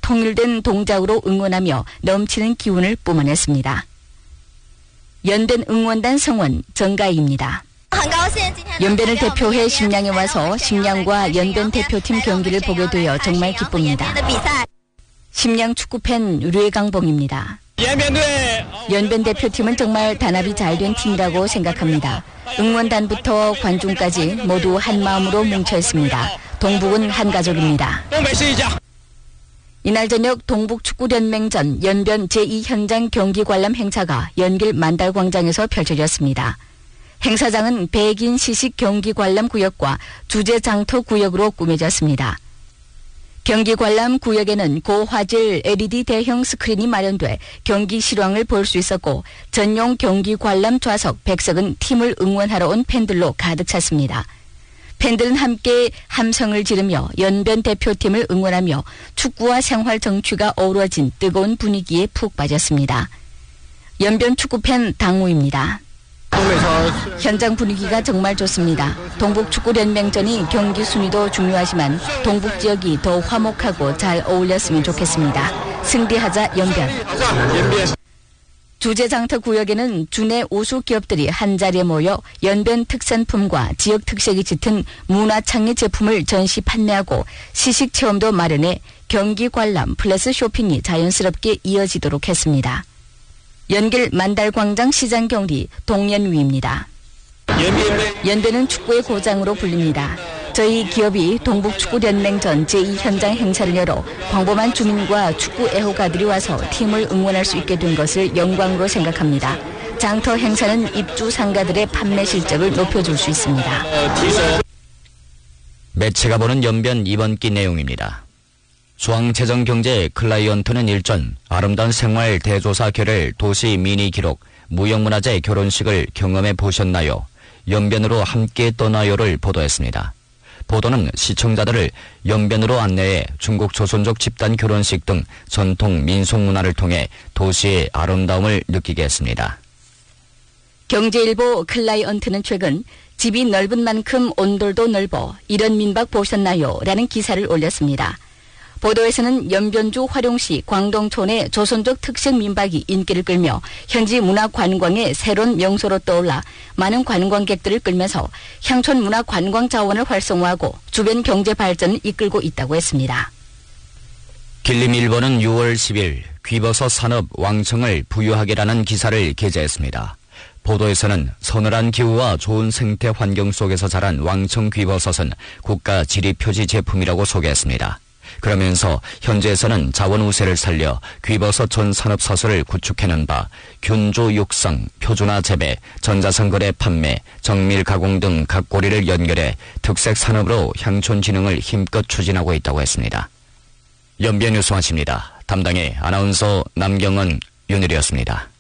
통일된 동작으로 응원하며 넘치는 기운을 뿜어냈습니다. 연변 응원단 성원 정가희입니다. 연변을 대표해 심양에 와서 심양과 연변 대표팀 경기를 보게 되어 정말 기쁩니다. 심양 축구팬 류강봉입니다. 연변 대표팀은 정말 단합이 잘 된 팀이라고 생각합니다. 응원단부터 관중까지 모두 한 마음으로 뭉쳐 있습니다. 동북은 한 가족입니다. 이날 저녁 동북축구연맹전 연변 제2현장 경기 관람 행사가 연길 만달광장에서 펼쳐졌습니다. 행사장은 백인 시식 경기 관람 구역과 주제 장터 구역으로 꾸며졌습니다. 경기 관람 구역에는 고화질 LED 대형 스크린이 마련돼 경기 실황을 볼 수 있었고 전용 경기 관람 좌석 100석은 팀을 응원하러 온 팬들로 가득 찼습니다. 팬들은 함께 함성을 지르며 연변 대표팀을 응원하며 축구와 생활 정취가 어우러진 뜨거운 분위기에 푹 빠졌습니다. 연변 축구팬 당우입니다. 현장 분위기가 정말 좋습니다. 동북축구연맹전이 경기 순위도 중요하지만 동북 지역이 더 화목하고 잘 어울렸으면 좋겠습니다. 승리하자 연변. 주제장터 구역에는 주내 우수 기업들이 한자리에 모여 연변 특산품과 지역 특색이 짙은 문화창의 제품을 전시 판매하고 시식 체험도 마련해 경기 관람 플러스 쇼핑이 자연스럽게 이어지도록 했습니다. 연길 만달광장 시장 경리 동연위입니다. 연변은 축구의 고장으로 불립니다. 저희 기업이 동북축구연맹전 제2현장 행사를 열어 광범한 주민과 축구 애호가들이 와서 팀을 응원할 수 있게 된 것을 영광으로 생각합니다. 장터 행사는 입주 상가들의 판매 실적을 높여줄 수 있습니다. 매체가 보는 연변 이번 기 내용입니다. 중앙재정경제 클라이언트는 일전 아름다운 생활 대조사 결을 도시 미니 기록 무형문화재 결혼식을 경험해 보셨나요? 연변으로 함께 떠나요를 보도했습니다. 보도는 시청자들을 연변으로 안내해 중국 조선족 집단 결혼식 등 전통 민속 문화를 통해 도시의 아름다움을 느끼게 했습니다. 경제일보 클라이언트는 최근 집이 넓은 만큼 온돌도 넓어 이런 민박 보셨나요? 라는 기사를 올렸습니다. 보도에서는 연변주 화룡시 광동촌의 조선족 특색 민박이 인기를 끌며 현지 문화 관광의 새로운 명소로 떠올라 많은 관광객들을 끌면서 향촌 문화 관광 자원을 활성화하고 주변 경제 발전을 이끌고 있다고 했습니다. 길림일보는 6월 10일 귀버섯 산업 왕성을 부유하게라는 기사를 게재했습니다. 보도에서는 서늘한 기후와 좋은 생태 환경 속에서 자란 왕청 귀버섯은 국가 지리표지 제품이라고 소개했습니다. 그러면서 현지에서는 자원 우세를 살려 귀버섯 전 산업사설을 구축해낸 바 균조 육성, 표준화 재배, 전자상거래 판매, 정밀 가공 등 각 고리를 연결해 특색 산업으로 향촌 진흥을 힘껏 추진하고 있다고 했습니다. 연변 뉴스 마칩니다. 담당의 아나운서 남경은 윤일이었습니다.